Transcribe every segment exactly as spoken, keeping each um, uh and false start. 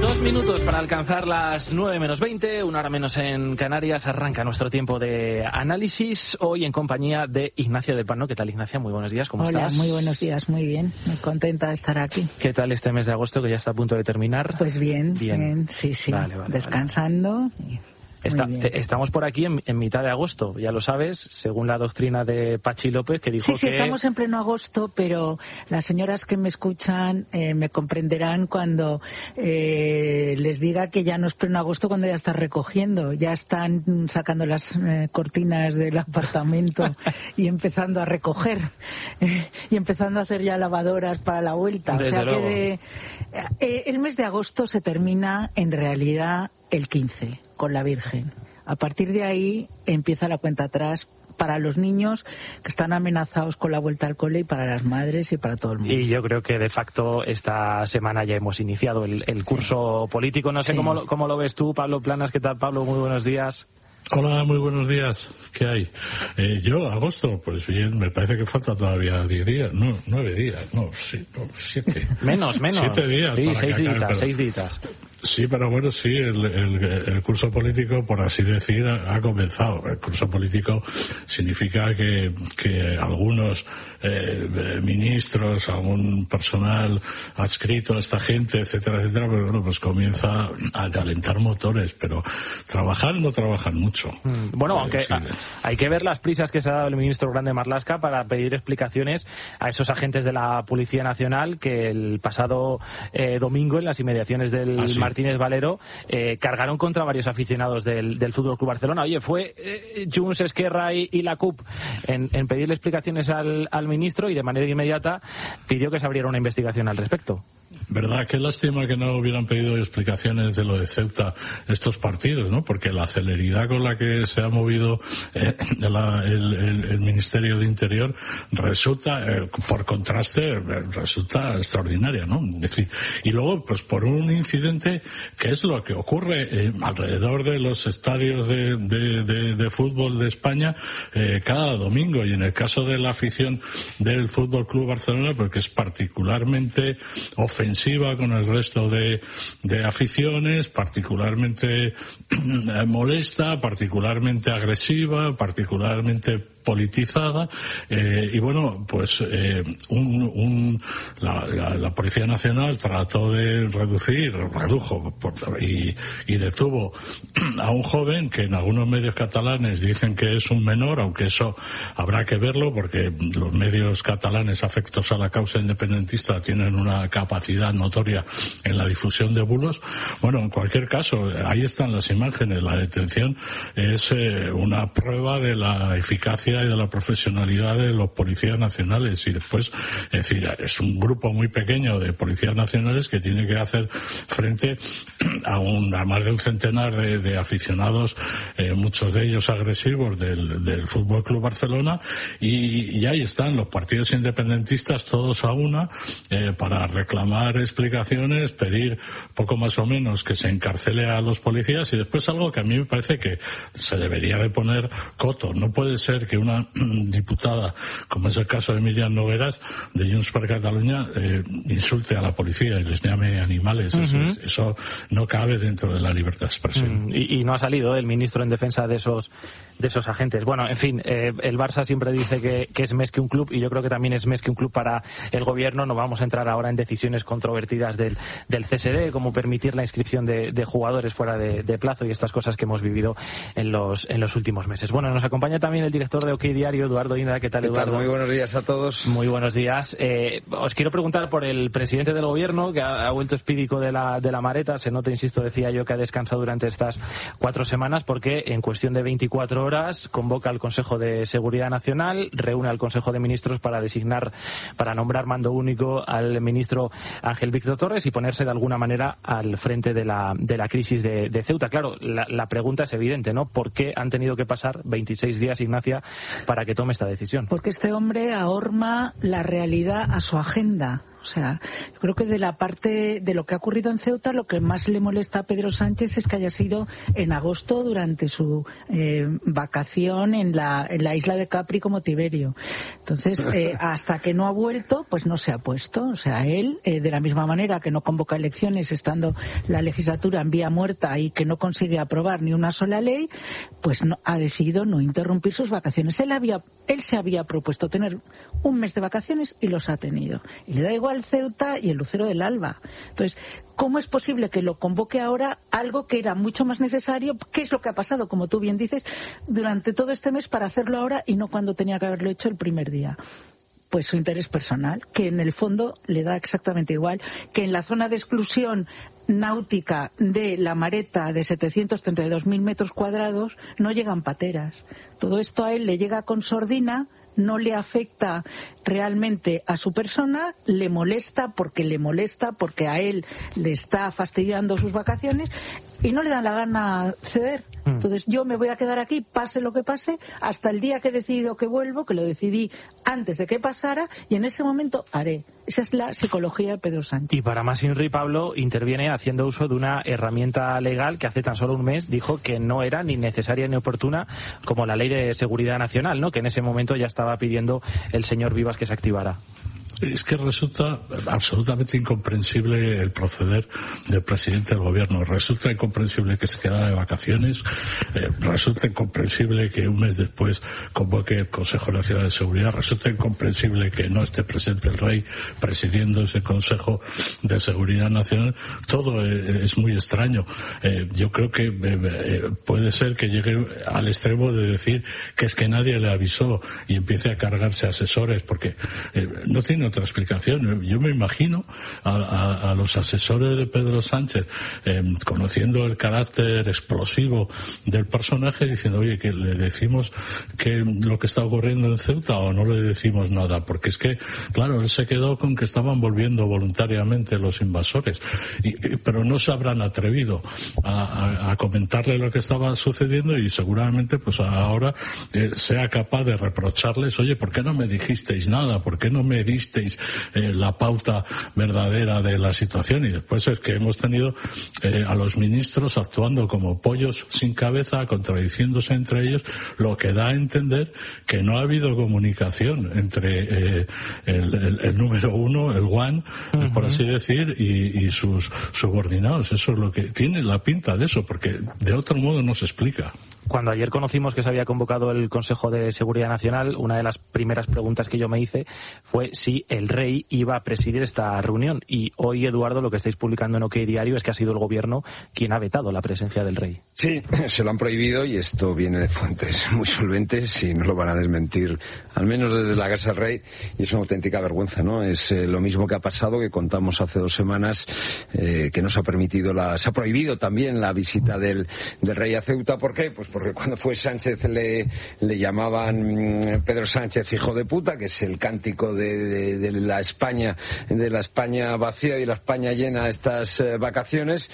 Dos minutos para alcanzar las nueve menos veinte, una hora menos en Canarias. Arranca nuestro tiempo de análisis, hoy en compañía de Ignacia del Pano. ¿Qué tal, Ignacia? Muy buenos días, ¿cómo Hola, estás? Muy buenos días, muy bien. Muy contenta de estar aquí. ¿Qué tal este mes de agosto que ya está a punto de terminar? Pues bien, bien, bien. sí, sí. Vale, vale, descansando. Vale. Está, estamos por aquí en, en mitad de agosto, ya lo sabes, según la doctrina de Pachi López, que dijo sí, sí, que... Sí, estamos en pleno agosto, pero las señoras que me escuchan eh, me comprenderán cuando eh, les diga que ya no es pleno agosto, cuando ya está recogiendo, ya están sacando las eh, cortinas del apartamento y empezando a recoger, eh, y empezando a hacer ya lavadoras para la vuelta. Desde o sea luego. que de, eh, el mes de agosto se termina en realidad el quince. Con la Virgen. A partir de ahí empieza la cuenta atrás para los niños que están amenazados con la vuelta al cole y para las madres y para todo el mundo. Y yo creo que de facto esta semana ya hemos iniciado el, el curso sí. político. No sé sí. cómo, lo, cómo lo ves tú, Pablo Planas. ¿Qué tal, Pablo? Muy buenos días. Hola, muy buenos días. ¿Qué hay? Eh, yo, agosto, pues bien, me parece que falta todavía diez días, no, nueve días, no, sí, no, siete. Menos, menos. Siete días. Sí, para seis que acabe, días, pero... seis días. Sí, pero bueno, sí, el, el, el curso político, por así decir, ha comenzado. El curso político significa que, que algunos eh, ministros, algún personal adscrito a esta gente, etcétera, etcétera, pues bueno, pues comienza a calentar motores, pero trabajar no trabajan mucho. Bueno, aunque sí. hay que ver las prisas que se ha dado el ministro Grande Marlaska para pedir explicaciones a esos agentes de la Policía Nacional que el pasado eh, domingo en las inmediaciones del ah, sí. Martínez Valero eh, cargaron contra varios aficionados del, del Fútbol Club Barcelona. Oye, fue eh, Junts, Esquerra y, y la C U P en, en pedirle explicaciones al, al ministro y de manera inmediata pidió que se abriera una investigación al respecto. Verdad, qué lástima que no hubieran pedido explicaciones de lo de Ceuta estos partidos, ¿no? Porque la celeridad con la que se ha movido eh, la, el, el, el Ministerio de Interior resulta, eh, por contraste, resulta extraordinaria, ¿no? Es decir, y luego, pues por un incidente que es lo que ocurre eh, alrededor de los estadios de, de, de, de fútbol de España eh, cada domingo, y en el caso de la afición del Fútbol Club Barcelona, porque es particularmente ofensiva con el resto de, de aficiones, particularmente molesta, particularmente agresiva, particularmente politizada, eh, y bueno, pues eh, un, un, la, la, la Policía Nacional trató de reducir, redujo por, y, y detuvo a un joven que en algunos medios catalanes dicen que es un menor, aunque eso habrá que verlo porque los medios catalanes afectos a la causa independentista tienen una capacidad notoria en la difusión de bulos. Bueno, en cualquier caso, ahí están las imágenes. La detención es eh, una prueba de la eficacia y de la profesionalidad de los policías nacionales, y después, es decir, es un grupo muy pequeño de policías nacionales que tiene que hacer frente a, un, a más de un centenar de, de aficionados, eh, muchos de ellos agresivos del, del Fútbol Club Barcelona, y, y ahí están los partidos independentistas todos a una eh, para reclamar explicaciones, pedir poco más o menos que se encarcele a los policías, y después algo que a mí me parece que se debería de poner coto. No puede ser que una diputada, como es el caso de Miriam Nogueras, de Junts per Catalunya, eh, insulte a la policía y les llame animales. Uh-huh. Eso, eso no cabe dentro de la libertad de expresión. Uh-huh. Y, y no ha salido el ministro en defensa de esos de esos agentes. Bueno, en fin, eh, el Barça siempre dice que, que es més que un club, y yo creo que también es més que un club para el gobierno. No vamos a entrar ahora en decisiones controvertidas del, del C S D, como permitir la inscripción de, de jugadores fuera de, de plazo y estas cosas que hemos vivido en los en los últimos meses. Bueno, nos acompaña también el director de OK Diario, Eduardo Indra. ¿Qué tal, Eduardo? ¿Qué tal? Muy buenos días a todos. Muy buenos días. Eh, os quiero preguntar por el presidente del gobierno, que ha, ha vuelto espídico de la, de la mareta. Se nota, insisto, decía yo, que ha descansado durante estas cuatro semanas, porque en cuestión de veinticuatro horas convoca al Consejo de Seguridad Nacional, reúne al Consejo de Ministros para designar, para nombrar mando único al ministro Ángel Víctor Torres y ponerse de alguna manera al frente de la, de la crisis de, de Ceuta. Claro, la, la pregunta es evidente, ¿no? ¿Por qué han tenido que pasar veintiséis días, Ignacia, para que tome esta decisión? Porque este hombre ahorma la realidad a su agenda. O sea, yo creo que de la parte de lo que ha ocurrido en Ceuta, lo que más le molesta a Pedro Sánchez es que haya sido en agosto durante su eh, vacación en la, en la isla de Capri como Tiberio. Entonces, eh, hasta que no ha vuelto, pues no se ha puesto. O sea, él, eh, de la misma manera que no convoca elecciones estando la legislatura en vía muerta y que no consigue aprobar ni una sola ley, pues no, ha decidido no interrumpir sus vacaciones. Él había, él se había propuesto tener un mes de vacaciones y los ha tenido. Y le da igual Ceuta y el Lucero del Alba. Entonces, ¿cómo es posible que lo convoque ahora algo que era mucho más necesario? ¿Qué es lo que ha pasado, como tú bien dices, durante todo este mes para hacerlo ahora y no cuando tenía que haberlo hecho el primer día? Pues su interés personal, que en el fondo le da exactamente igual, que en la zona de exclusión náutica de la Mareta de setecientos treinta y dos mil metros cuadrados no llegan pateras. Todo esto a él le llega con sordina, no le afecta realmente a su persona, le molesta porque le molesta, porque a él le está fastidiando sus vacaciones y no le dan la gana ceder. Entonces yo me voy a quedar aquí, pase lo que pase, hasta el día que he decidido que vuelvo, que lo decidí antes de que pasara, y en ese momento haré. Esa es la psicología de Pedro Sánchez. Y para más Inri, Pablo interviene haciendo uso de una herramienta legal que hace tan solo un mes dijo que no era ni necesaria ni oportuna, como la Ley de Seguridad Nacional, ¿no? Que en ese momento ya estaba pidiendo el señor Vivas que se activara. Es que resulta absolutamente incomprensible el proceder del presidente del gobierno. Resulta incomprensible que se quedara de vacaciones. Eh, resulta incomprensible que un mes después convoque el Consejo Nacional de Seguridad. Resulta incomprensible que no esté presente el rey presidiendo ese Consejo de Seguridad Nacional. Todo eh, es muy extraño. Eh, yo creo que eh, puede ser que llegue al extremo de decir que es que nadie le avisó y empiece a cargarse asesores, porque eh, no tiene otra explicación. Yo me imagino a, a, a los asesores de Pedro Sánchez eh, conociendo el carácter explosivo del personaje, diciendo, oye, que le decimos que lo que está ocurriendo en Ceuta o no le decimos nada, porque es que, claro, él se quedó con que estaban volviendo voluntariamente los invasores, y, y, pero no se habrán atrevido a, a, a comentarle lo que estaba sucediendo, y seguramente pues ahora eh, sea capaz de reprocharles, oye, ¿por qué no me dijisteis nada? ¿Por qué no me disteis eh, la pauta verdadera de la situación? Y después es que hemos tenido eh, a los ministros actuando como pollos sin cabeza, contradiciéndose entre ellos, lo que da a entender que no ha habido comunicación entre eh, el, el, el número uno, el one, uh-huh. por así decir, y, y sus subordinados. Eso es lo que tiene la pinta de eso, porque de otro modo no se explica. Cuando ayer conocimos que se había convocado el Consejo de Seguridad Nacional, una de las primeras preguntas que yo me hice fue si el rey iba a presidir esta reunión. Y hoy, Eduardo, lo que estáis publicando en OK Diario es que ha sido el gobierno quien ha vetado la presencia del rey. Sí, se lo han prohibido, y esto viene de fuentes muy solventes y no lo van a desmentir, al menos desde la Casa del Rey, y es una auténtica vergüenza, ¿no? Es eh, lo mismo que ha pasado, que contamos hace dos semanas, eh, que no se ha permitido, la, se ha prohibido también la visita del, del rey a Ceuta. ¿Por qué? Pues porque cuando fue Sánchez le, le llamaban Pedro Sánchez hijo de puta, que es el cántico de, de, de la España, de la España vacía y la España llena estas eh, vacaciones,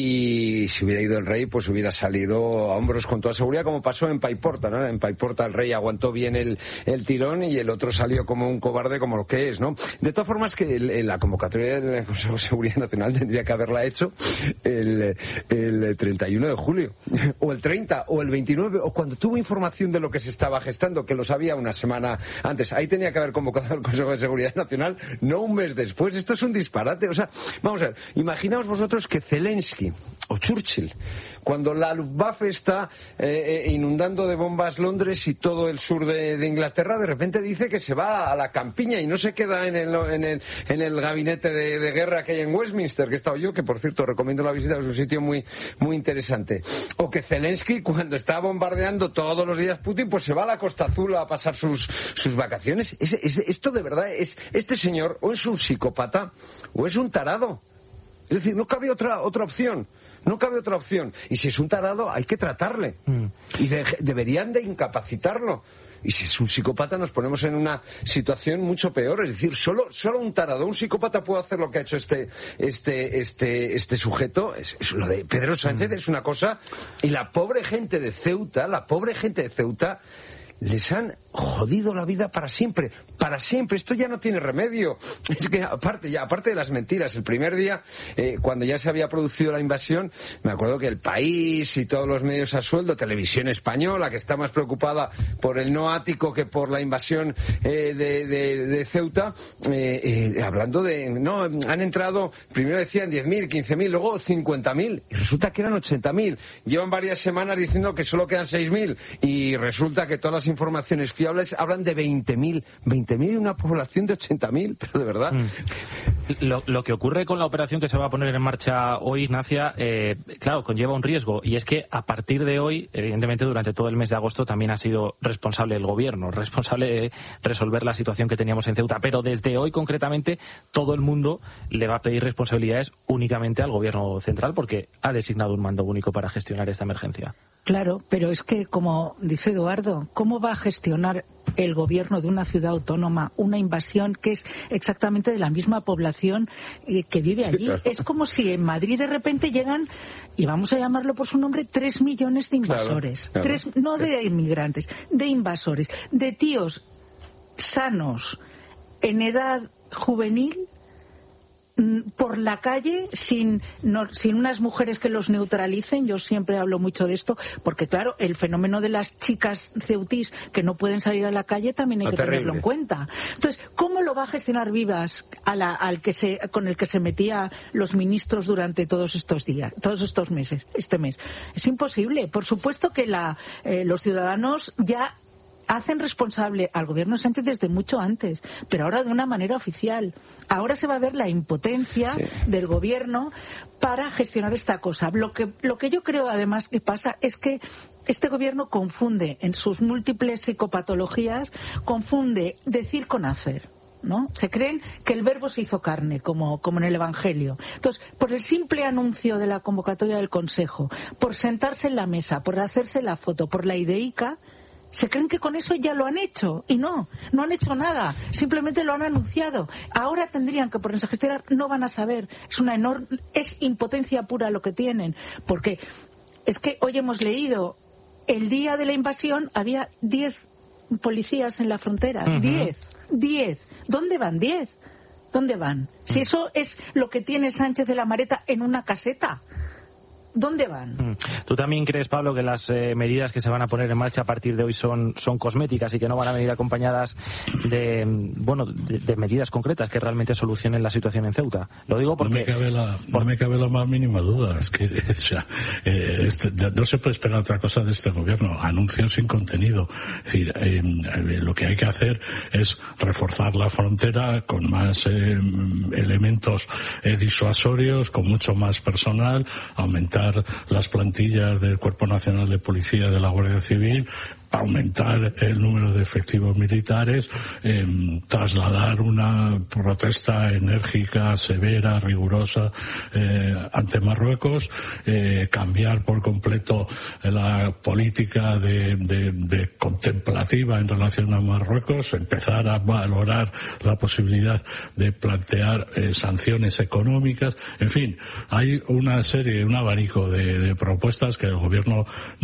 y si hubiera ido el rey, pues hubiera salido a hombros con toda seguridad, como pasó en Paiporta, ¿no? En Paiporta el rey aguantó bien el, el tirón y el otro salió como un cobarde, como lo que es, ¿no? De todas formas, que el, la convocatoria del Consejo de Seguridad Nacional tendría que haberla hecho el, el treinta y uno de julio, o el treinta, o el veintinueve, o cuando tuvo información de lo que se estaba gestando, que lo sabía una semana antes. Ahí tenía que haber convocado al Consejo de Seguridad Nacional, no un mes después. Esto es un disparate. O sea, vamos a ver, imaginaos vosotros que Zelensky o Churchill, cuando la Luftwaffe está eh, eh, inundando de bombas Londres y todo el sur de, de Inglaterra, de repente dice que se va a la campiña y no se queda en el, en el, en el gabinete de, de guerra que hay en Westminster, que he estado yo, que por cierto recomiendo la visita, es un sitio muy, muy interesante. O que Zelensky, cuando está bombardeando todos los días Putin, pues se va a la Costa Azul a pasar sus, sus vacaciones. Es, es, esto de verdad es, este señor o es un psicópata o es un tarado. Es decir, no cabe otra, otra opción. No cabe otra opción. Y si es un tarado, hay que tratarle. Mm. Y de, deberían de incapacitarlo. Y si es un psicópata, nos ponemos en una situación mucho peor. Es decir, solo, solo un tarado, un psicópata puede hacer lo que ha hecho este, este, este, este sujeto. Es, es lo de Pedro Sánchez, mm. es una cosa. Y la pobre gente de Ceuta, la pobre gente de Ceuta, les han jodido la vida para siempre, para siempre. Esto ya no tiene remedio. Es que aparte ya aparte de las mentiras, el primer día eh, cuando ya se había producido la invasión, me acuerdo que El País y todos los medios a sueldo, Televisión Española, que está más preocupada por el no ático que por la invasión eh, de, de, de Ceuta, eh, eh, hablando de no, han entrado, primero decían diez mil, quince mil, luego cincuenta mil, y resulta que eran ochenta mil. Llevan varias semanas diciendo que solo quedan seis mil, y resulta que todas las informaciones fiables hablan de veinte mil. veinte mil y una población de ochenta mil, pero de verdad. Mm. Lo, lo que ocurre con la operación que se va a poner en marcha hoy, Ignacia, eh, claro, conlleva un riesgo, y es que a partir de hoy, evidentemente durante todo el mes de agosto también ha sido responsable el gobierno, responsable de resolver la situación que teníamos en Ceuta, pero desde hoy concretamente todo el mundo le va a pedir responsabilidades únicamente al gobierno central porque ha designado un mando único para gestionar esta emergencia. Claro, pero es que, como dice Eduardo, ¿cómo va a gestionar el gobierno de una ciudad autónoma una invasión que es exactamente de la misma población eh, que vive allí? Sí, claro. Es como si en Madrid de repente llegan, y vamos a llamarlo por su nombre, tres millones de invasores. Claro, claro. Tres, no de inmigrantes, de invasores, de tíos sanos, en edad juvenil, por la calle sin no, sin unas mujeres que los neutralicen. Yo siempre hablo mucho de esto porque, claro, el fenómeno de las chicas ceutís que no pueden salir a la calle también hay no, que terrible. tenerlo en cuenta. Entonces, ¿cómo lo va a gestionar Vivas a la, al que se, con el que se metía los ministros durante todos estos días, todos estos meses, este mes? Es imposible. Por supuesto que la, eh, los ciudadanos ya hacen responsable al gobierno Sánchez desde mucho antes, pero ahora de una manera oficial. Ahora se va a ver la impotencia sí. del gobierno para gestionar esta cosa. Lo que, lo que yo creo además que pasa es que este gobierno confunde en sus múltiples psicopatologías, confunde decir con hacer, ¿no? Se creen que el verbo se hizo carne, como, como en el Evangelio. Entonces, por el simple anuncio de la convocatoria del Consejo, por sentarse en la mesa, por hacerse la foto, por la ideica, se creen que con eso ya lo han hecho, y no, no han hecho nada, simplemente lo han anunciado. Ahora tendrían que ponerse a gestionar, no van a saber, es una enorme, es impotencia pura lo que tienen, porque es que hoy hemos leído, el día de la invasión había diez policías en la frontera, uh-huh. diez, diez, ¿dónde van diez? ¿Dónde van? Si eso es lo que tiene Sánchez de la Mareta en una caseta, ¿dónde van? ¿Tú también crees, Pablo, que las eh, medidas que se van a poner en marcha a partir de hoy son, son cosméticas y que no van a venir acompañadas de, bueno, de, de medidas concretas que realmente solucionen la situación en Ceuta? Lo digo porque... No me cabe la, por... no me cabe la más mínima duda. Es que o sea, eh, este, no se puede esperar otra cosa de este gobierno. Anuncios sin contenido. Es decir, eh, lo que hay que hacer es reforzar la frontera con más eh, elementos eh, disuasorios, con mucho más personal, aumentar las plantillas del Cuerpo Nacional de Policía de la Guardia Civil, aumentar el número de efectivos militares, eh, trasladar una protesta enérgica, severa, rigurosa eh, ante Marruecos, eh, cambiar por completo la política de, de, de contemplativa en relación a Marruecos, empezar a valorar la posibilidad de plantear eh, sanciones económicas. En fin, hay una serie, un abanico de, de propuestas que el gobierno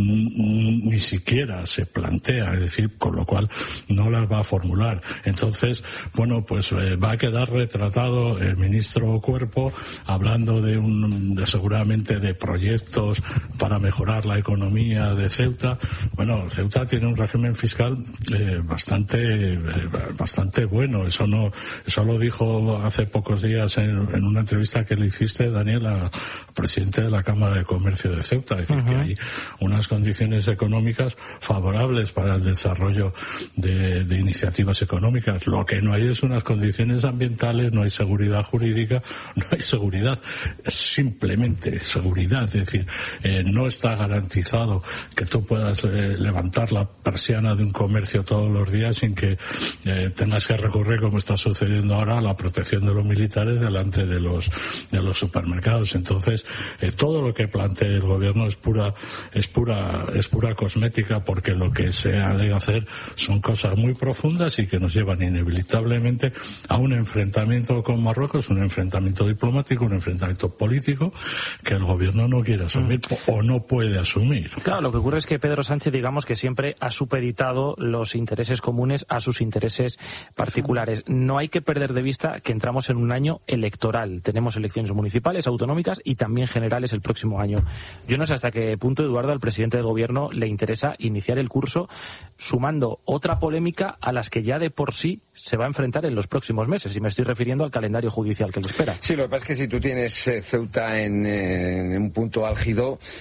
n- ni siquiera se plantea, es decir, con lo cual no las va a formular. Entonces, bueno, pues eh, va a quedar retratado el ministro Cuerpo hablando de un, de seguramente de proyectos para mejorar la economía de Ceuta. Bueno, Ceuta tiene un régimen fiscal eh, bastante eh, bastante bueno. Eso no, eso lo dijo hace pocos días en, en una entrevista que le hiciste, Daniel, al presidente de la Cámara de Comercio de Ceuta. Es decir, uh-huh. que hay unas condiciones económicas favorables para el desarrollo de, de iniciativas económicas. Lo que no hay es unas condiciones ambientales, no hay seguridad jurídica, no hay seguridad, simplemente seguridad. Es decir, eh, no está garantizado que tú puedas eh, levantar la persiana de un comercio todos los días sin que eh, tengas que recurrir, como está sucediendo ahora, a la protección de los militares delante de los de los supermercados. Entonces, eh, todo lo que plantee el gobierno es pura es pura es pura cosmética, porque lo que se ha de hacer son cosas muy profundas y que nos llevan inevitablemente a un enfrentamiento con Marruecos, un enfrentamiento diplomático, un enfrentamiento político que el gobierno no quiere asumir mm. o no puede asumir. Claro, lo que ocurre es que Pedro Sánchez, digamos que siempre ha supeditado los intereses comunes a sus intereses particulares. No hay que perder de vista que entramos en un año electoral. Tenemos elecciones municipales, autonómicas y también generales el próximo año. Yo no sé hasta qué punto, Eduardo, al presidente del gobierno le interesa iniciar el curso sumando otra polémica a las que ya de por sí se va a enfrentar en los próximos meses, y me estoy refiriendo al calendario judicial que lo espera. Sí, lo que pasa es que si tú tienes eh, Ceuta en, eh, en un punto álgido,